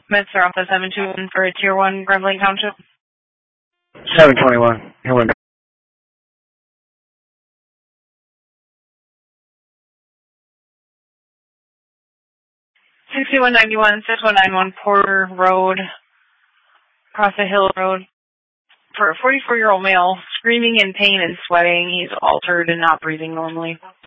Mets are off the 721 for a Tier 1 Grand Blanc Township. 721. Here we go. 6191, 6191 Porter Road, across the Hill Road. For a 44-year-old male, screaming in pain and sweating. He's altered and not breathing normally.